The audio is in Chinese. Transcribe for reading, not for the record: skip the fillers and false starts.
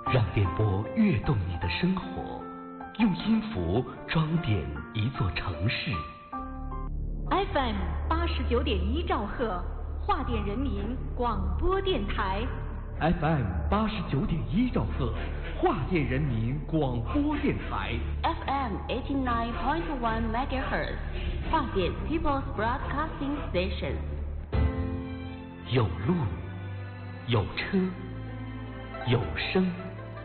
让电波跃动你的生活，用音符装点一座城市。 FM 89.1兆赫，华电人民广播电台。 FM 89.1兆赫，华电人民广播电台。 FM 89.1 MHz， 华电 People's Broadcasting Station。 有路，有车，有声。